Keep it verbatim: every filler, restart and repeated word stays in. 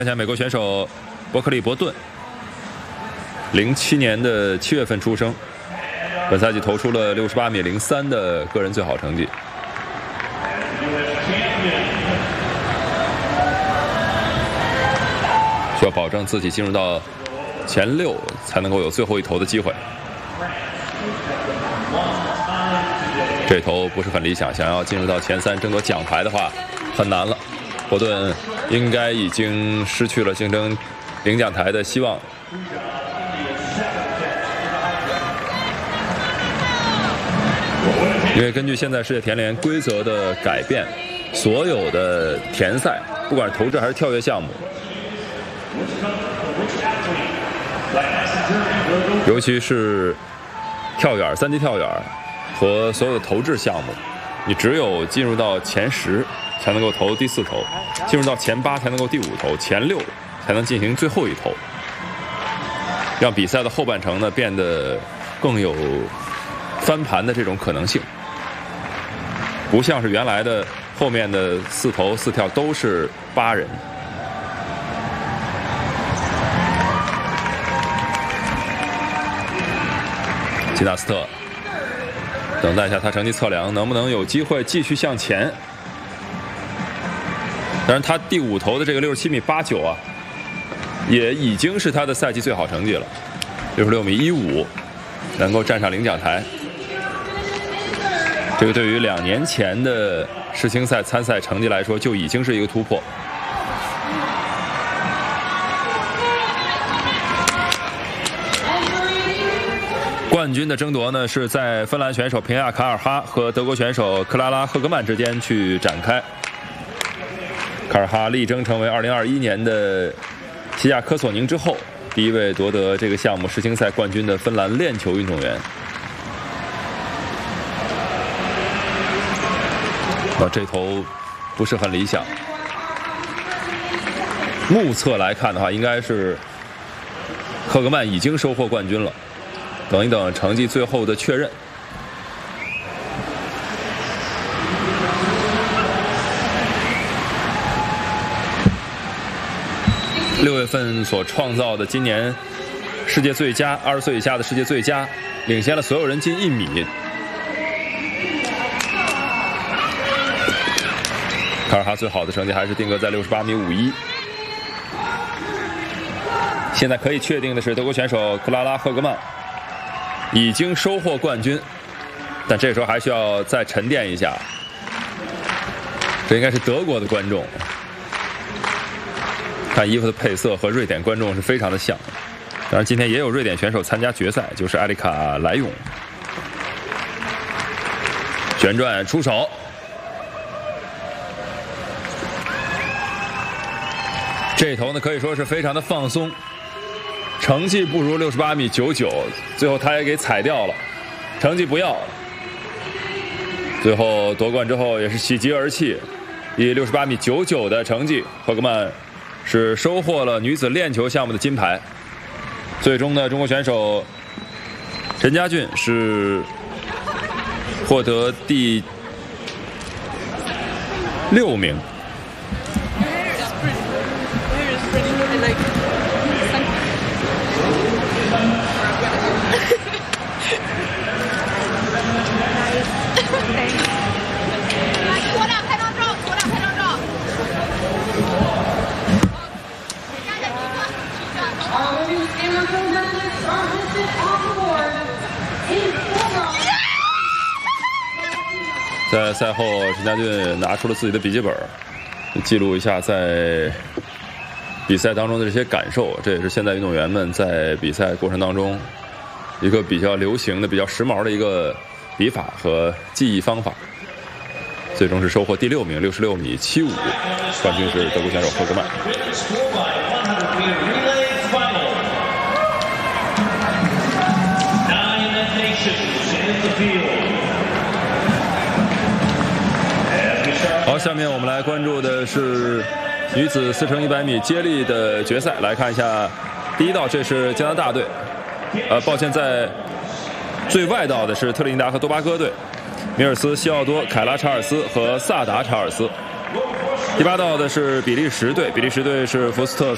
看一下美国选手伯克利·伯顿，零七年的七月份出生，本赛季投出了六十八米零三的个人最好成绩。需要保证自己进入到前六，才能够有最后一投的机会。这投不是很理想，想要进入到前三争夺奖牌的话，很难了。伯顿应该已经失去了竞争领奖台的希望。因为根据现在世界田联规则的改变，所有的田赛，不管是投掷还是跳跃项目，尤其是跳远、三级跳远和所有的投掷项目，你只有进入到前十才能够投第四投，进入到前八才能够第五投，前六才能进行最后一投，让比赛的后半程呢变得更有翻盘的这种可能性，不像是原来的后面的四投四跳都是八人。吉纳斯特等待一下他成绩测量能不能有机会继续向前。当然他第五投的这个六十七米八九啊，也已经是他的赛季最好成绩了，六十六米一五能够站上领奖台。这个对于两年前的世青赛参赛成绩来说就已经是一个突破。冠军的争夺呢，是在芬兰选手平亚卡尔哈和德国选手克拉拉赫格曼之间去展开。卡尔哈力争成为二零二一年的西亚科索宁之后第一位夺得这个项目世青赛冠军的芬兰链球运动员。啊，这头不是很理想。目测来看的话，应该是赫格曼已经收获冠军了。等一等成绩最后的确认。六月份所创造的今年世界最佳，二十岁以下的世界最佳，领先了所有人近一米。卡尔哈最好的成绩还是定格在六十八米五一。现在可以确定的是，德国选手克拉拉赫格曼已经收获冠军，但这时候还需要再沉淀一下。这应该是德国的观众，看衣服的配色和瑞典观众是非常的像。当然今天也有瑞典选手参加决赛，就是艾丽卡莱永。旋转出手，这头呢可以说是非常的放松，成绩不如六十八米九九，最后他也给踩掉了，成绩不要。最后夺冠之后也是喜极而泣，以六十八米九九的成绩，赫格曼是收获了女子链球项目的金牌。最终呢，中国选手陈家俊是获得第六名。在赛后，陈家俊拿出了自己的笔记本，记录一下在比赛当中的这些感受。这也是现在运动员们在比赛过程当中一个比较流行的、比较时髦的一个比法和记忆方法。最终是收获第六名，六十六米七五，冠军是德国选手赫格曼。好，下面我们来关注的是女子四乘一百米接力的决赛。来看一下第一道，这是加拿大队。呃，抱歉，在最外道的是特立尼达和多巴哥队，米尔斯、西奥多、凯拉查尔斯和萨达查尔斯。第八道的是比利时队，比利时队是福斯特。